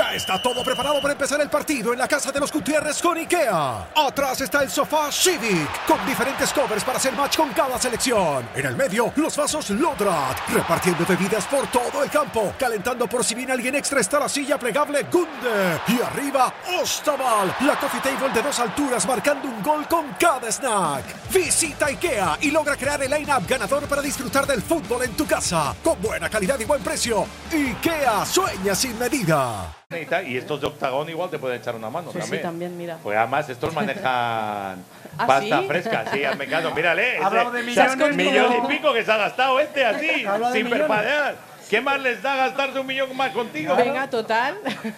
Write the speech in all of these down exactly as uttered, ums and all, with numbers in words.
Ya está todo preparado para empezar el partido en la casa de los Gutiérrez con IKEA. Atrás está el sofá Civic, con diferentes covers para hacer match con cada selección. En el medio, los vasos Lodrat, repartiendo bebidas por todo el campo. Calentando por si viene alguien extra está la silla plegable Gunde. Y arriba, Ostaval, la coffee table de dos alturas marcando un gol con cada snack. Visita IKEA y logra crear el line-up ganador para disfrutar del fútbol en tu casa. Con buena calidad y buen precio. IKEA, sueña sin medida. Y estos de Octagón igual te pueden echar una mano Sí, también. sí, también, mira. Pues además estos manejan ¿Ah, pasta sí? fresca. Sí, hazme caso, mírale. ese- Hablamos de o sea, millones, millón como- y pico que se ha gastado este así, Habla de sin millones. parpadear. ¿Qué más les da gastarse un millón más contigo? Venga, total.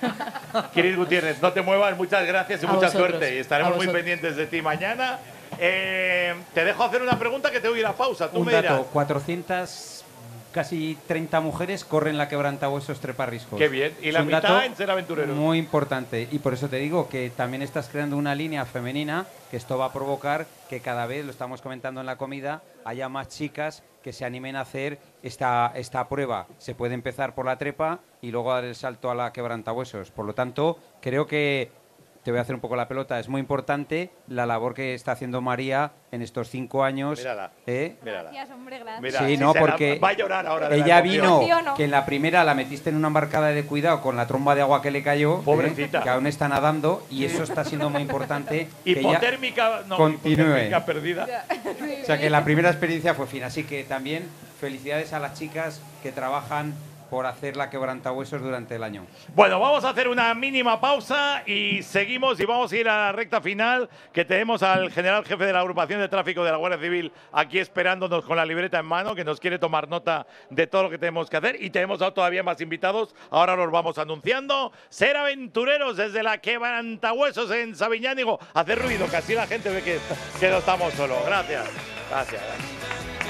Kiris Gutiérrez, no te muevas, muchas gracias y A mucha vosotros, suerte. Y estaremos a muy vosotros. pendientes de ti mañana. Eh, te dejo hacer una pregunta que te voy a ir a pausa. Tú Un me dirás. dato, cuatrocientas, casi treinta mujeres corren la quebrantahuesos treparriscos. Qué bien. Y Es la un mitad dato en ser aventureros. muy importante. Y por eso te digo que también estás creando una línea femenina, que esto va a provocar que cada vez, lo estamos comentando en la comida, haya más chicas que se animen a hacer esta, esta prueba. Se puede empezar por la trepa y luego dar el salto a la quebrantahuesos. Por lo tanto, creo que te voy a hacer un poco la pelota. Es muy importante la labor que está haciendo María en estos cinco años. Mírala. ¿eh? Mírala. Gracias, hombre, gracias. Mira, Sí, si no, se la- porque va a llorar ahora de la ella emoción. vino, Emociono. que en la primera la metiste en una embarcada de cuidado con la tromba de agua que le cayó, ¿eh? Pobrecita. que aún está nadando, y eso está siendo muy importante. que ella Hipotérmica, no, continúe. hipotérmica perdida. O sea, que la primera experiencia fue fina. Así que también felicidades a las chicas que trabajan por hacer la quebrantahuesos durante el año. Bueno, vamos a hacer una mínima pausa y seguimos y vamos a ir a la recta final, que tenemos al general jefe de la agrupación de tráfico de la Guardia Civil aquí esperándonos con la libreta en mano, que nos quiere tomar nota de todo lo que tenemos que hacer, y tenemos todavía más invitados. Ahora los vamos anunciando. Ser aventureros desde la quebrantahuesos en Sabiñánigo. Hacer ruido, que así la gente ve que, que no estamos solos. Gracias. Gracias. gracias.